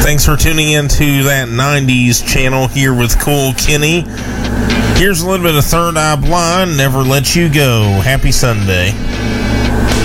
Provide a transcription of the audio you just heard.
Thanks for tuning into that 90s channel here with Cool Kenny. Here's a little bit of Third Eye Blind, Never Let You Go. Happy Sunday.